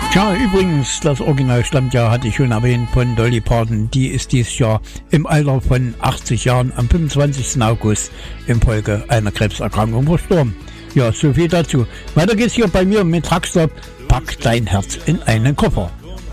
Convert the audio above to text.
Tja, übrigens, das Original stammt ja, hatte ich schon erwähnt, von Dolly Parton. Die ist dieses Jahr im Alter von 80 Jahren am 25. August infolge einer Krebserkrankung verstorben. Ja, so viel dazu. Weiter geht's hier bei mir mit Truckstop. Pack dein Herz in einen Koffer.